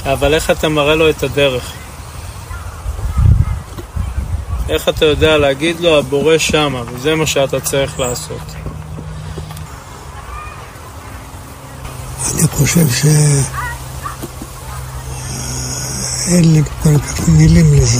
אבל איך אתה מראה לו את הדרך? איך אתה יודע להגיד לו, הבורא שמה, וזה מה שאתה צריך לעשות. אני חושב שאין לי כל כך מילים לזה.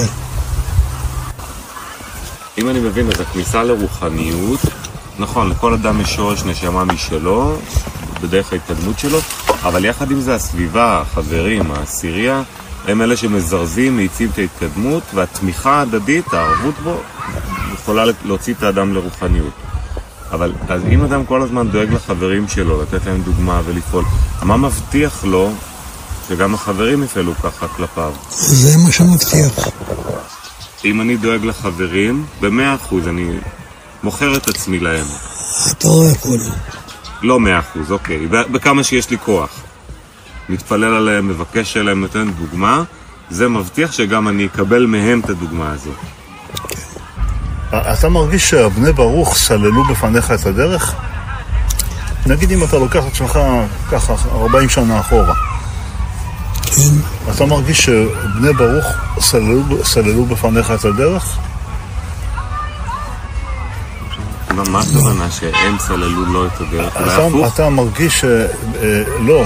אם אני מבין, אז הכניסה לרוחניות, נכון, לכל אדם יש שורש נשמה משלו, בדרך ההתקדמות שלו, אבל יחד עם זה הסביבה, החברים, העשירייה, הם אלה שמזרזים, מעיצים את ההתקדמות, והתמיכה ההדדית, הערבות בו, יכולה להוציא את האדם לרוחניות. אבל אז אם אדם כל הזמן דואג לחברים שלו, לתת להם דוגמה ולפעול, מה מבטיח לו שגם החברים יפעלו ככה כלפיו? זה מה שמבטיח. אם אני דואג לחברים, ב100%, אני מוכר את עצמי להם. אתה לא יכול. לא 100%, אוקיי. בכמה שיש לי כוח. מתפלל עליהם, מבקש עליהם, נותן דוגמה, זה מבטיח שגם אני אקבל מהם את הדוגמה הזו. אתה מרגיש שהבני ברוך סללו בפניך את הדרך? נגיד אם אתה לוקח את עצמך ככה 40 שנה אחורה. כן. אתה מרגיש שבני ברוך סללו בפניך את הדרך? מה הכוונה שהם סללו לו את הדרך? אתה מרגיש לא,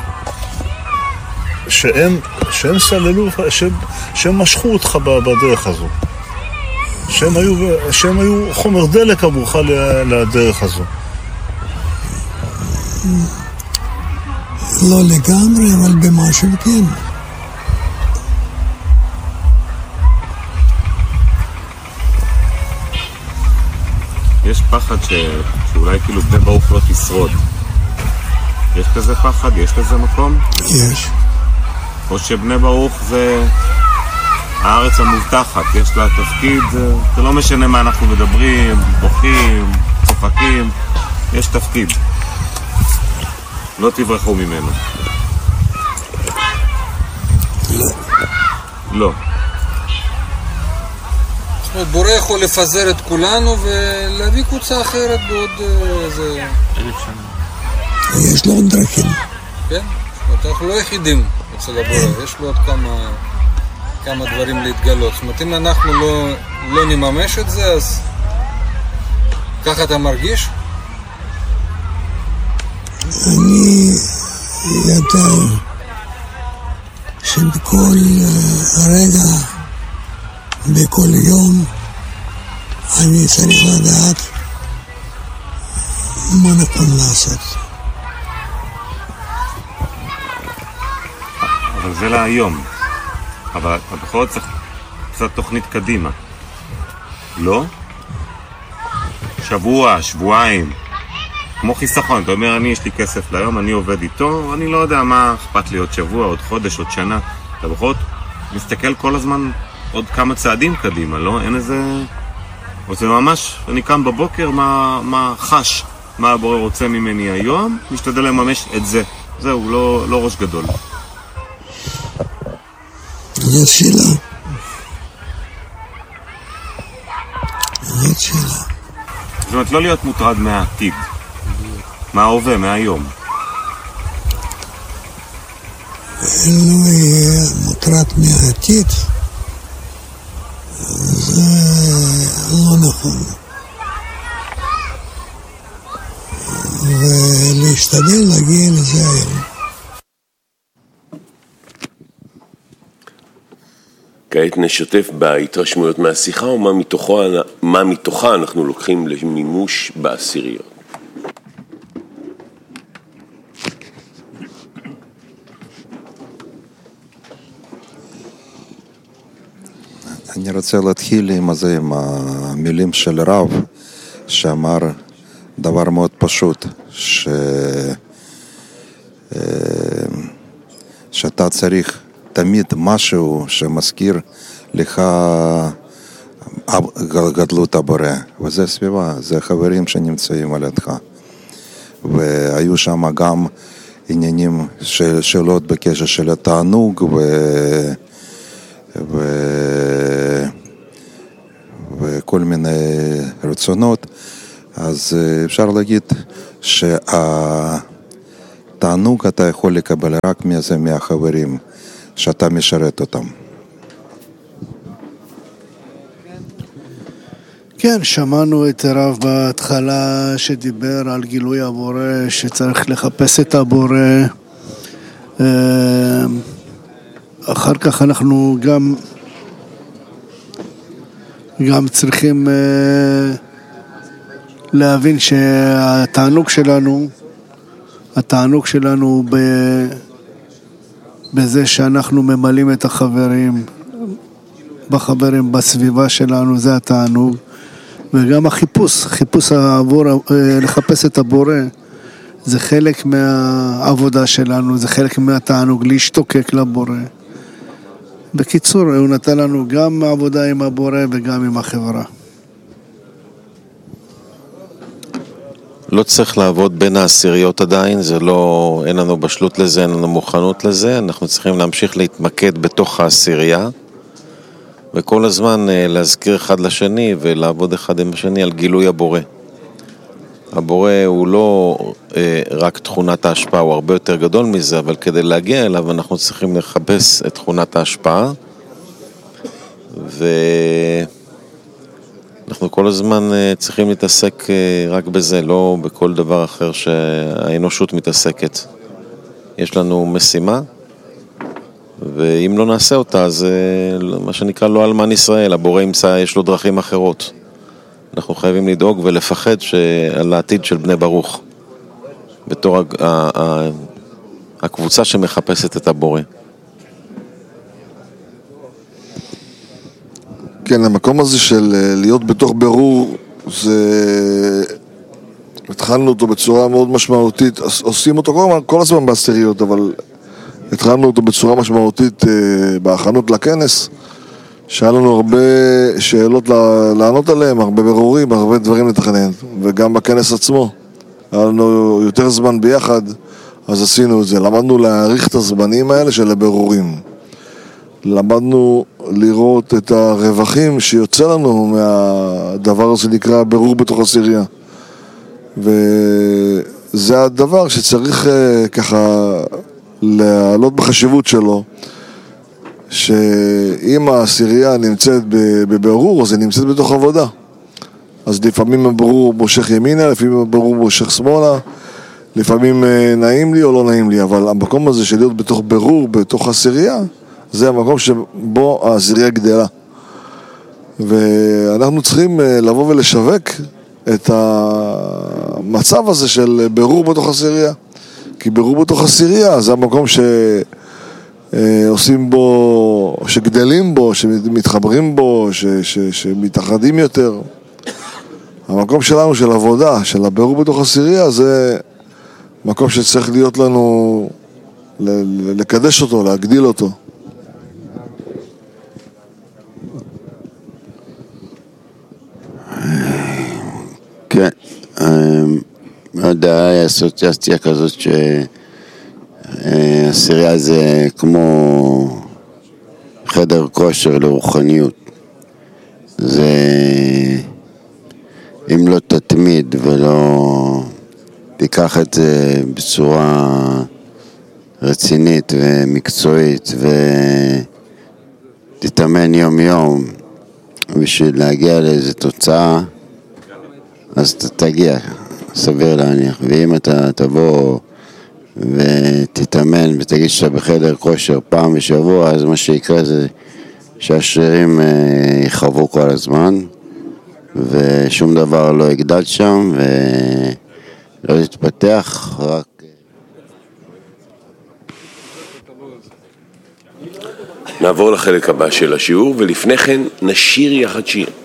שהם סללו, שהם משכו אותך בדרך הזו. שהם היו חומר דלק עבורך לדרך הזו. לא לגמרי, אבל במשהו כן. יש פחד שאולי כאילו בני ברוך לא תשרוד. יש כזה פחד? יש כזה מקום? יש. או שבני ברוך זה הארץ המובטחת, יש לה תפקיד, זה לא משנה מה אנחנו מדברים, בוכים, צוחקים, יש תפקיד. לא תברחו ממנו. לא. בורא יכול לפזר את כולנו ולהביא קבוצה אחרת בעוד איזה 1000 שנה. יש לו עוד דרכים. כן, אנחנו לא יחידים אצל הבורא, יש לו עוד כמה דברים להתגלות. זאת אומרת, אם אנחנו לא נממש את זה, אז ככה אתה מרגיש? אני יודע שבכל רגע, בכל יום, אני צריך לדעת מה נכון לעשות. אבל זה להיום. אבל בכל זאת צריך קצת תוכנית קדימה. לא? שבוע, שבועיים. כמו חיסכון, אתה אומר, יש לי כסף להיום, אני עובד איתו, אני לא יודע מה אכפת לי עוד שבוע, עוד חודש, עוד שנה. אתה בכל זאת מסתכל כל הזמן עוד כמה צעדים קדימה, לא? אין איזה... או זה ממש, אני קם בבוקר, מה חש, מה הבורא רוצה ממני היום, משתדל לממש את זה. זהו, לא ראש גדול. זאת שאלה. זאת שאלה. זאת אומרת, לא להיות מוטרד מהעתיד. מההווה, מהיום. לא יהיה מוטרד מהעתיד. זה לא נכון. ולהשתדל להגיע לזה היום. כעת נשתף בהתרשמויות מהשיחה ומה מתוכה אנחנו לוקחים למימוש בעשיריות. אני רוצה להתחיל עם המילים של רב שאמר דבר מאוד פשוט, שאתה צריך תמיד משהו שמזכיר לך גדלות הבורא, וזה סביבה, זה חברים שנמצאים על ידך. והיו שם גם עניינים של שאלות בקשר של התענוג וכל מיני רצונות. אז אפשר להגיד שהתענוג אתה יכול לקבל רק מהחברים, שאתה משרת אותם. כן, שמענו את הרב בהתחלה שדיבר על גילוי הבורא, שצריך לחפש את הבורא. אחר כך אנחנו גם צריכים להבין שהתענוג שלנו בזה שאנחנו ממלאים את החברים בסביבה שלנו, זה התענוג. וגם חיפוש לחפש את הבורא, זה חלק מהעבודה שלנו, זה חלק מהתענוג, להשתוקק לבורא. בקיצור, הוא נתן לנו גם עבודה עם הבורא וגם עם החברה. לא צריך לעבוד בין העשיריות עדיין, אין לנו בשלות לזה, אין לנו מוכנות לזה, אנחנו צריכים להמשיך להתמקד בתוך העשירייה, וכל הזמן להזכיר אחד לשני ולעבוד אחד עם השני על גילוי הבורא. הבורא הוא לא רק תכונת ההשפעה, הוא הרבה יותר גדול מזה, אבל כדי להגיע אליו אנחנו צריכים לחפש את תכונת ההשפעה, ואנחנו כל הזמן צריכים להתעסק רק בזה, לא בכל דבר אחר שהאנושות מתעסקת. יש לנו משימה, ואם לא נעשה אותה, זה מה שנקרא לא אלמן ישראל, הבורא יש לו דרכים אחרות. אנחנו חייבים לדאוג ולפחד על העתיד של בני ברוך, בתור הקבוצה שמחפשת את הבורא. כן, המקום הזה של להיות בתוך ברור, התחלנו אותו בצורה מאוד משמעותית, עושים אותו כל הזמן בעשיריות, אבל התחלנו אותו בצורה משמעותית בהכנות לכנס, שהיה לנו הרבה שאלות לענות עליהם, הרבה ברורים, הרבה דברים לתכנן, וגם בכנס עצמו היה לנו יותר זמן ביחד, אז עשינו את זה. למדנו להעריך את הזמנים האלה של הברורים, למדנו לראות את הרווחים שיוצא לנו מהדבר הזה שנקרא ברור בתוך עשירייה, וזה הדבר שצריך ככה לעלות בחשיבות שלו, שאם העשירייה נמצאת בברור, אז היא נמצאת בתוך עבודה. אז לפעמים הברור מושך ימינה, לפעמים הברור מושך שמאלה, לפעמים נעים לי או לא נעים לי, אבל המקום הזה של להיות בתוך ברור, בתוך עשירייה, זה המקום שבו העשירייה גדלה. ואנחנו צריכים לבוא ולשווק את המצב הזה של ברור בתוך עשירייה. כי ברור בתוך עשירייה זה המקום שעושים בו, שגדלים בו, שמתחברים בו, שמתאחדים יותר. המקום שלנו של עבודה, של הברור בתוך עשירייה, זה מקום שצריך להיות לנו, לקדש אותו, להגדיל אותו. כן, היה אסוציאציה כזאת שהעשירייה זה כמו חדר כושר לרוחניות. זה אם לא תתמיד ולא תיקח את זה בצורה רצינית ומקצועית ותתאמן יום יום בשביל להגיע לאיזו תוצאה, אז אתה תגיע, סביר להניח. ואם אתה תבוא ותתאמן ותגיד שאתה בחדר כושר פעם בשבוע, אז מה שיקרה זה שהשרירים יחרבו כל הזמן ושום דבר לא יגדל שם ולא יתפתח, רק נעבור לחלק הבא של השיעור, ולפני כן נשיר יחד שיר.